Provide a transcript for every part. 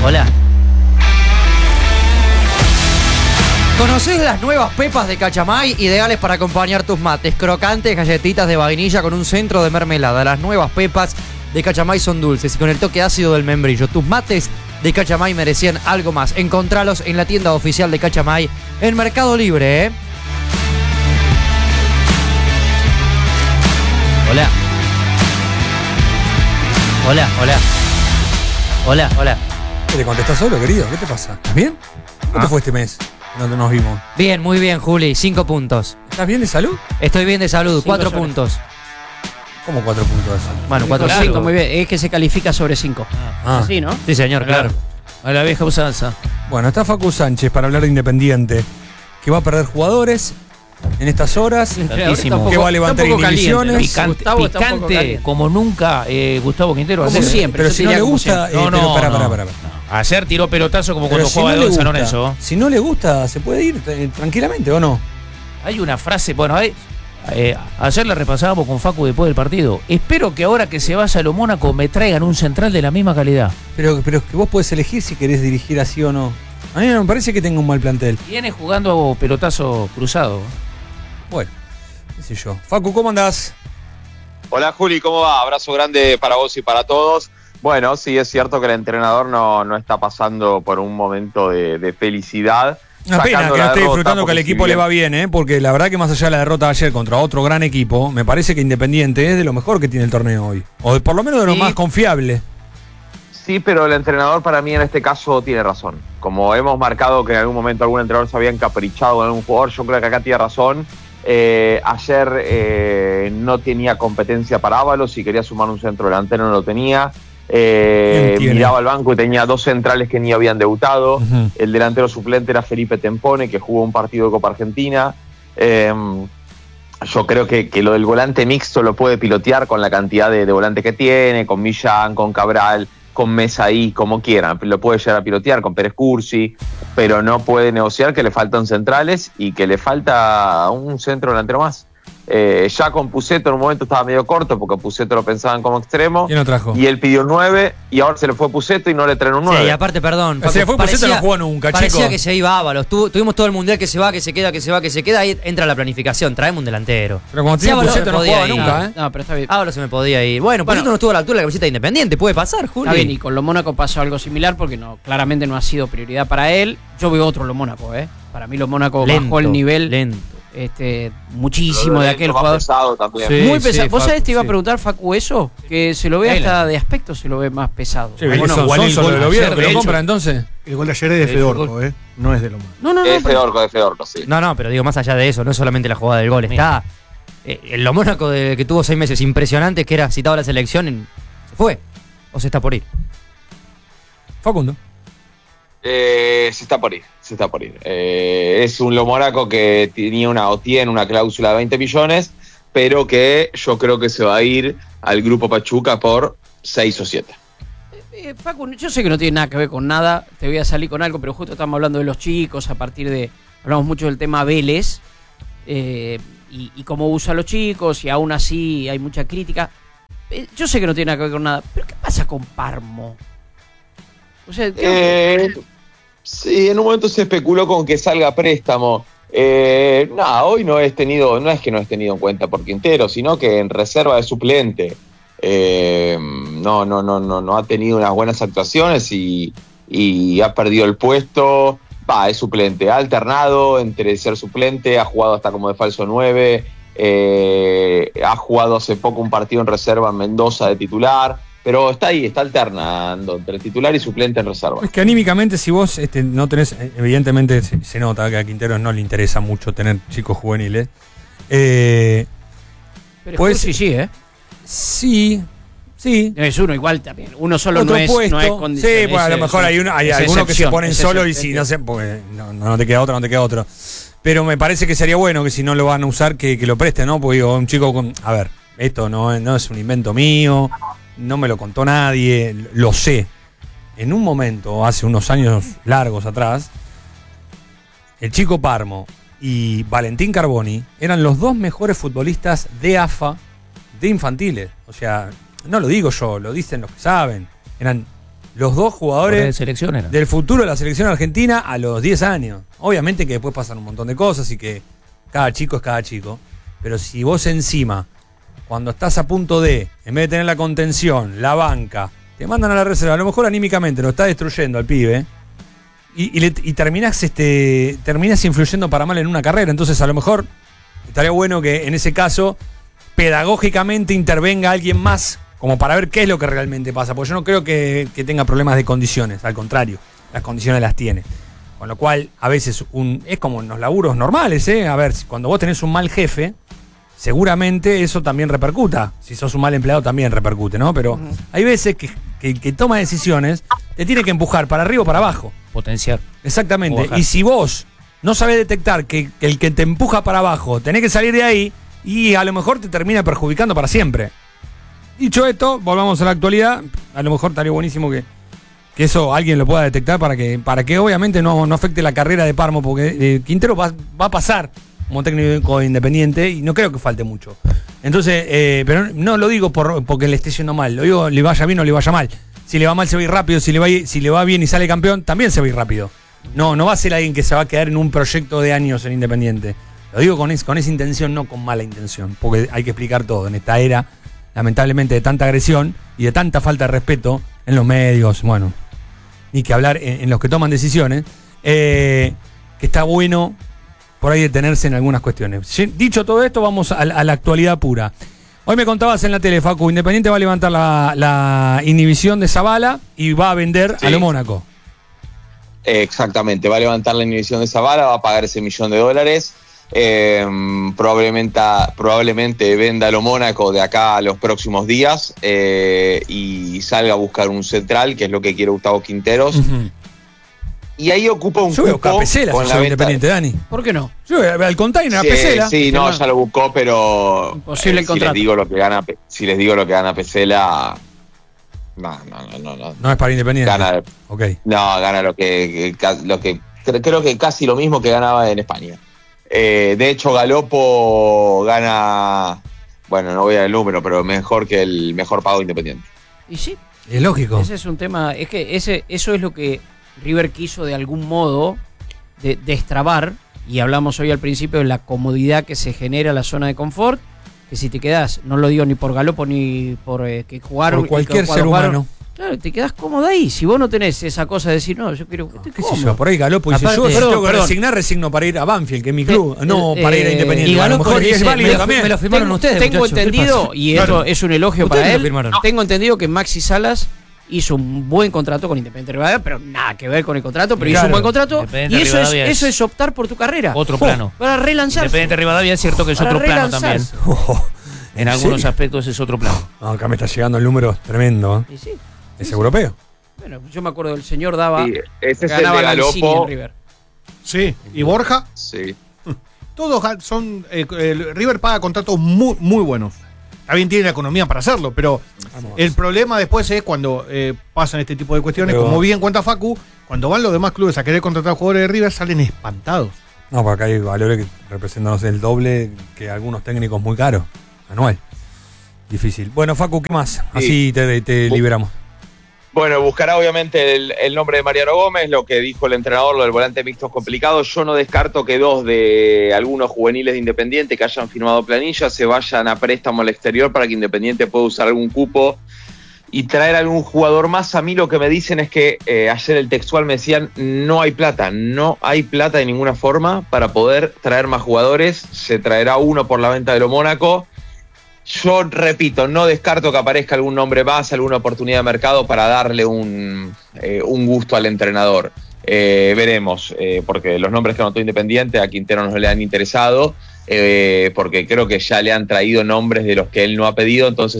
Hola. ¿Conocés las nuevas pepas de Cachamay? Ideales para acompañar tus mates. Crocantes galletitas de vainilla con un centro de mermelada. Las nuevas pepas de Cachamay son dulces y con el toque ácido del membrillo. Tus mates de Cachamay merecían algo más. Encontralos en la tienda oficial de Cachamay en Mercado Libre, ¿eh? Hola. Hola, hola. Hola, hola. ¿Te contestás solo, querido? ¿Qué te pasa? ¿Estás bien? ¿Cómo te fue este mes? Donde nos vimos. Bien, muy bien, Juli. 5 puntos. ¿Estás bien de salud? Estoy bien de salud. 4 sobre. puntos. ¿Cómo 4 puntos de salud? Bueno, 4 5, puntos. muy bien. Es que se califica sobre 5. Ah. Sí, ¿no? Sí, señor, claro. A la vieja usanza. Bueno, está Facu Sánchez para hablar de Independiente, que va a perder jugadores en estas horas, Tantísimo. que va a levantar inhibiciones. Picante, Gustavo está un poco picante caliente. como nunca Gustavo Quintero. Como ayer. siempre. Pero yo si te no diría le como gusta, No, pero no, pará. no. Ayer tiró pelotazo como Pero cuando si jugaba no de le San gusta, Lorenzo. si no le gusta, se puede ir tranquilamente, ¿o no? Hay una frase, bueno, ayer la repasábamos con Facu después del partido. Espero que ahora que se vaya a lo Mónaco me traigan un central de la misma calidad. Pero que vos podés elegir si querés dirigir así o no. A mí no me parece que tenga un mal plantel. Viene jugando pelotazo cruzado. Bueno, qué sé yo. Facu, ¿cómo andás? Hola Juli, ¿cómo va? Abrazo grande para vos y para todos. Bueno, sí es cierto que el entrenador no está pasando por un momento de felicidad. Una pena Sacando que la no esté derrota, disfrutando que al porque equipo si le bien- va bien, porque la verdad que más allá de la derrota de ayer contra otro gran equipo, me parece que Independiente es de lo mejor que tiene el torneo hoy. O por lo menos de lo Sí. más confiable. Sí, pero el entrenador para mí en este caso tiene razón. Como hemos marcado que en algún momento algún entrenador se había encaprichado en algún jugador, yo creo que acá tiene razón. Ayer no tenía competencia para Ábalos, si quería sumar un centro delantero no lo tenía. tiene? Miraba al banco y tenía 2 centrales que ni habían debutado. Ujú. El delantero suplente era Felipe Tempone, que jugó un partido de Copa Argentina. Yo creo que lo del volante mixto lo puede pilotear con la cantidad de volantes que tiene, con Millán, con Cabral, con Mesaí, como quieran. Lo puede llegar a pilotear con Pérez Cursi, pero no puede negociar que le faltan centrales y que le falta un centro delantero más. Ya con Pusetto en un momento estaba medio corto porque Pusetto lo pensaban como extremo. ¿Quién lo trajo? Y él pidió 9 y ahora se le fue Pusetto y no le traen un 9. Sí, y aparte, perdón. Se le fue Pusetto, no jugó nunca, Parecía chico. que se iba Ábalos. Tuvimos todo el mundial que se va, que se queda, ahí entra la planificación. Traemos un delantero. Pero cuando Sí, tenía Ábalos Pusetto se no podía jugaba ir. nunca, ¿eh? No, pero está bien. Ábalos se me podía ir. Bueno, Bueno. Pusetto no estuvo a la altura de la camiseta de Independiente. Puede pasar, Juli. Está bien, y con lo Mónaco pasó algo similar porque claramente no ha sido prioridad para él. Yo veo otro lo Mónaco, ¿eh? Para mí lo Mónaco bajó el nivel Lento. muchísimo de aquel jugador. Pesado también. Sí. Muy pesado. ¿Vos sabés, te iba a sí. preguntar, Facu, eso? Que se lo ve hasta de aspecto, se lo ve más pesado. Che, Bueno, son igual el solo gol lo vieron ayer, que de lo hecho. compra entonces. El gol de ayer es de Fedorco, no es de Loma. No, De pero- Fedorco, sí. No, pero digo, más allá de eso, no es solamente la jugada del gol. Está en lo Mónaco que tuvo 6 meses impresionantes, que era citado a la selección, se fue. O se está por ir. Facundo. Se está por ir. Es un Lomonaco que tiene una cláusula de 20 millones, pero que yo creo que se va a ir al Grupo Pachuca por 6 o 7. Facu, yo sé que no tiene nada que ver con nada, te voy a salir con algo, pero justo estamos hablando de los chicos, hablamos mucho del tema Vélez, y cómo usa a los chicos, y aún así hay mucha crítica. Yo sé que no tiene nada que ver con nada, pero ¿qué pasa con Parmo? O sea, Sí, en un momento se especuló con que salga a préstamo. Hoy no es que no es tenido en cuenta por Quintero, sino que en reserva de suplente. No ha tenido unas buenas actuaciones y ha perdido el puesto. Es suplente, ha alternado entre ser suplente, ha jugado hasta como de falso 9, ha jugado hace poco un partido en reserva en Mendoza de titular, pero está ahí, está alternando entre titular y suplente en reserva. Es que anímicamente, si vos no tenés, evidentemente se nota que a Quinteros no le interesa mucho tener chicos juveniles. pero pues- sí, ¿eh? Sí. Es uno igual también. Uno solo Otro no es puesto. condición. Sí, pues a lo mejor hay es algunos que se excepción, ponen es solos y excepción. si no sé, pues no te queda otro. Pero me parece que sería bueno que si no lo van a usar, que lo presten, ¿no? Porque digo, un chico con. A ver, esto no es un invento mío, no me lo contó nadie, lo sé. En un momento, hace unos años largos atrás, el chico Parmo y Valentín Carboni eran los 2 mejores futbolistas de AFA de infantiles. O sea, no lo digo yo, lo dicen los que saben. Eran los dos de jugadores selección era. del futuro de la selección argentina a los 10 años. Obviamente que después pasan un montón de cosas y que cada chico es cada chico. Pero si vos encima, cuando estás a punto de, en vez de tener la contención, la banca, te mandan a la reserva, a lo mejor anímicamente lo está destruyendo al pibe, y terminás influyendo para mal en una carrera. Entonces a lo mejor estaría bueno que en ese caso pedagógicamente intervenga alguien más como para ver qué es lo que realmente pasa, porque yo no creo que tenga problemas de condiciones, al contrario, las condiciones las tiene. Con lo cual, a veces es como en los laburos normales, ¿eh? A ver, cuando vos tenés un mal jefe, seguramente eso también repercuta. Si sos un mal empleado también repercute, ¿no? Pero hay veces que el que toma decisiones te tiene que empujar para arriba o para abajo. Potenciar. Exactamente. Y si vos no sabés detectar que el que te empuja para abajo, tenés que salir de ahí y a lo mejor te termina perjudicando para siempre. Dicho esto, volvamos a la actualidad. A lo mejor estaría buenísimo que eso alguien lo pueda detectar para que obviamente no afecte la carrera de Parmo, porque Quintero va a pasar como técnico independiente y no creo que falte mucho. Entonces, pero no lo digo porque le esté yendo mal, lo digo, le vaya bien o le vaya mal. Si le va mal se va a ir rápido, si le va bien y sale campeón, también se va a ir rápido. No va a ser alguien que se va a quedar en un proyecto de años en Independiente. Lo digo con esa intención, no con mala intención, porque hay que explicar todo en esta era, lamentablemente, de tanta agresión y de tanta falta de respeto en los medios, bueno, ni que hablar en los que toman decisiones, que está bueno por ahí detenerse en algunas cuestiones. Dicho todo esto, vamos a la actualidad pura. Hoy me contabas en la tele, Facu, Independiente va a levantar la inhibición de Zavala y va a vender a lo Mónaco. Exactamente, va a levantar la inhibición de Zavala, va a pagar ese $1 millón. Probablemente venda a lo Mónaco de acá a los próximos días y salga a buscar un central, que es lo que quiere Gustavo Quinteros. Uh-huh. Y ahí ocupa un cupo con Pesela, con la Independiente, Dani. ¿Por qué no? Yo voy al container, sí, a Pesela. Sí, no, ya lo buscó, pero imposible el contrato. Si les digo lo que gana Pesela, no. No es para Independiente. Gana, okay. No, gana lo que creo que casi lo mismo que ganaba en España. De hecho, Galopo gana, bueno, no voy al número, pero mejor que el mejor pago Independiente. Y sí. Es lógico. Ese es un tema, es que eso es lo que River quiso de algún modo destrabar, y hablamos hoy al principio de la comodidad que se genera en la zona de confort, que si te quedás, no lo digo ni por Galopo ni por que jugaron, por cualquier ser humano. Claro, te quedás cómodo ahí. Si vos no tenés esa cosa de decir, no, yo quiero que esté cómodo. Por ahí Galopo dice, Aparte, yo tengo que resigno para ir a Banfield, que es mi club, no para ir a Independiente. Y Galopo a lo mejor dice, es válido también. Me lo firmaron ustedes, Tengo muchachos, entendido, y esto es un elogio para él, No. tengo entendido que Maxi Salas hizo un buen contrato con Independiente Rivadavia, pero nada que ver con el contrato, pero hizo un buen contrato, y eso es optar por tu carrera. Otro plano. Para relanzarse. Independiente Rivadavia es cierto que es otro plano también. En algunos aspectos es otro plano. No, acá me está llegando el número tremendo. Y sí, es europeo. Bueno, yo me acuerdo del señor Dava. Sí, ese es el ganaba de Lanzini Galopo. en River. Sí, y Borja, Sí. todos son. River paga contratos muy, muy buenos. También tiene la economía para hacerlo, pero el problema después es cuando pasan este tipo de cuestiones, Pero, como bien cuenta Facu, cuando van los demás clubes a querer contratar jugadores de River, salen espantados. No, porque acá hay valores que representan, no sé, el doble que algunos técnicos muy caros, anual. Difícil. Bueno, Facu, ¿qué más? Así te liberamos. Bueno, buscará obviamente el nombre de Mariano Gómez, lo que dijo el entrenador, lo del volante mixto es complicado. Yo no descarto que dos de algunos juveniles de Independiente que hayan firmado planilla se vayan a préstamo al exterior para que Independiente pueda usar algún cupo y traer algún jugador más. A mí lo que me dicen es que ayer el textual me decían no hay plata de ninguna forma para poder traer más jugadores. Se traerá uno por la venta de lo Mónaco. Yo repito, no descarto que aparezca algún nombre más, alguna oportunidad de mercado para darle un gusto al entrenador. Veremos, porque los nombres que anotó Independiente a Quintero no le han interesado, porque creo que ya le han traído nombres de los que él no ha pedido, entonces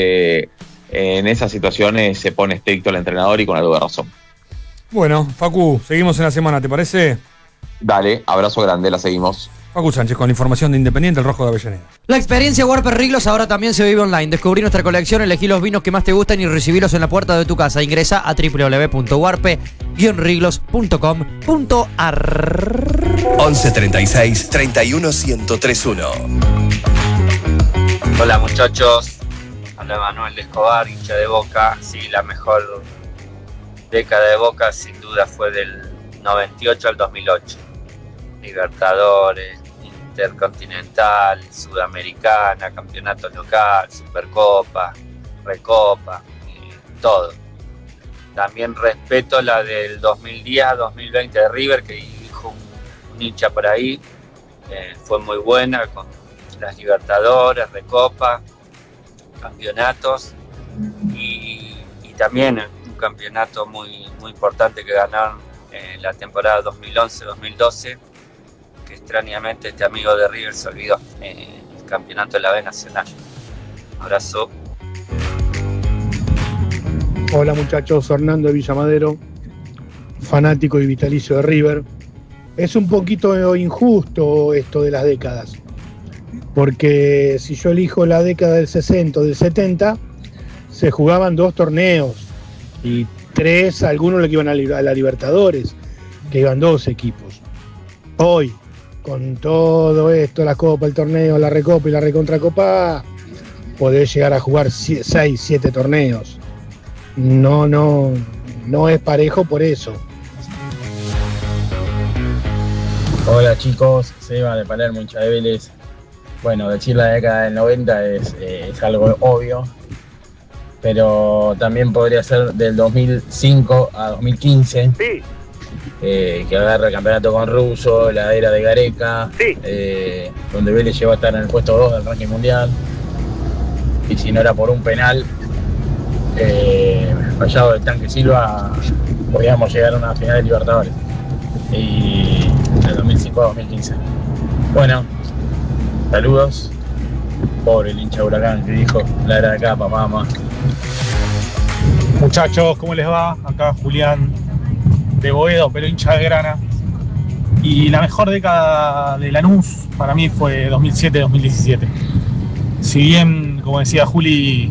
en esas situaciones se pone estricto el entrenador y con algo de razón. Bueno, Facu, seguimos en la semana, ¿te parece? Dale, abrazo grande, la seguimos. Facu Sánchez con la información de Independiente, el Rojo de Avellaneda. La experiencia Warper Riglos ahora también se vive online. Descubrí nuestra colección, elegí los vinos que más te gustan y recibirlos en la puerta de tu casa. Ingresa a www.warpe-riglos.com.ar. 11 36 31 1031. Hola muchachos, habla Manuel de Escobar, hincha de Boca. Sí, la mejor década de Boca sin duda fue del 98 al 2008. Libertadores, Intercontinental, Sudamericana, Campeonato Local, Supercopa, Recopa, todo. También respeto la del 2010 a 2020 de River, que dijo un hincha por ahí, fue muy buena con las Libertadores, Recopa, campeonatos y también un campeonato muy importante que ganaron en la temporada 2011-2012, que extrañamente este amigo de River se olvidó, el campeonato de la B Nacional. Abrazo. Hola muchachos, Hernando de Villamadero, fanático y vitalicio de River. Es un poquito injusto esto de las décadas, porque si yo elijo la década del 60 o del 70, se jugaban 2 torneos y 3, algunos que iban a la Libertadores, que iban 2 equipos. Hoy, con todo esto, la Copa, el torneo, la Recopa y la Recontracopa, podés llegar a jugar 6, 7 torneos. No es parejo por eso. Hola chicos, Seba de Palermo, hincha de Vélez. Bueno, decir la década del 90 es algo obvio, pero también podría ser del 2005 a 2015. Sí. Que agarra el campeonato con Russo, la era de Gareca, sí. Donde Vélez llegó a estar en el puesto 2 del ranking mundial. Y si no era por un penal fallado del Tanque Silva, podíamos llegar a una final de Libertadores. Y del 2005 a 2015. Bueno, saludos. Pobre el hincha de Huracán que dijo, la era de acá, mamá. Muchachos, ¿cómo les va? Acá Julián de Boedo, pero hincha de Grana. Y la mejor década de Lanús para mí fue 2007-2017. Si bien, como decía Juli,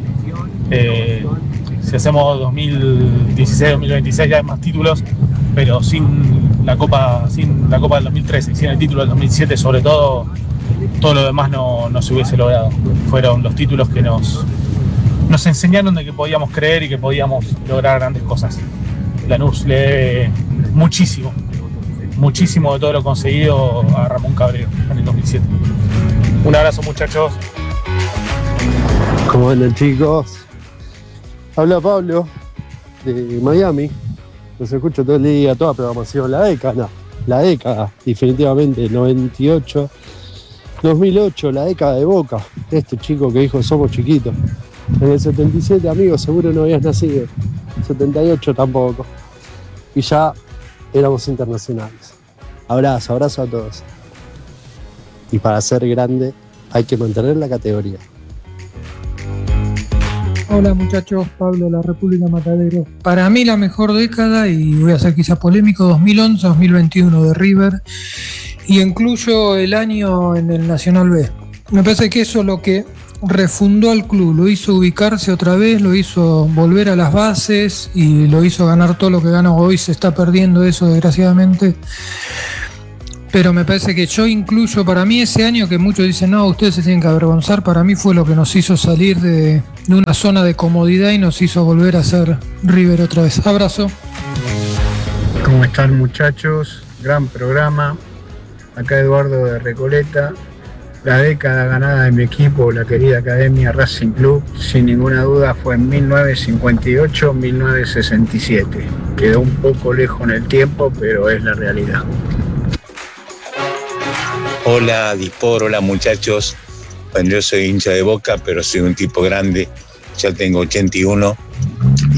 si hacemos 2016-2026 ya hay más títulos, pero sin la Copa del 2013 y sin el título del 2007, sobre todo lo demás no se hubiese logrado. Fueron los títulos que nos enseñaron de que podíamos creer y que podíamos lograr grandes cosas. Lanús le debe muchísimo de todo lo conseguido a Ramón Cabrero en el 2007. Un abrazo muchachos. ¿Cómo andan chicos? Habla Pablo de Miami. Los escucho todo el día, toda programación. La década, definitivamente, 98, 2008, la década de Boca. Este chico que dijo somos chiquitos. En el 77, amigo, seguro no habías nacido. 78 tampoco. Y ya éramos internacionales. Abrazo a todos. Y para ser grande hay que mantener la categoría. Hola muchachos, Pablo de la República Matadero. Para mí la mejor década, y voy a ser quizás polémico, 2011-2021 de River, y incluyo el año en el Nacional B. Me parece que eso es lo que refundó al club, lo hizo ubicarse otra vez, lo hizo volver a las bases y lo hizo ganar todo lo que gana hoy. Se está perdiendo eso desgraciadamente. Pero me parece que yo incluyo, para mí ese año que muchos dicen, no, ustedes se tienen que avergonzar, para mí fue lo que nos hizo salir de una zona de comodidad y nos hizo volver a ser River otra vez. Abrazo. ¿Cómo están muchachos? Gran programa. Acá Eduardo de Recoleta. La década ganada de mi equipo, la querida Academia Racing Club, sin ninguna duda fue en 1958-1967. Quedó un poco lejos en el tiempo, pero es la realidad. Hola Dispor, hola muchachos. Bueno, yo soy hincha de Boca, pero soy un tipo grande, ya tengo 81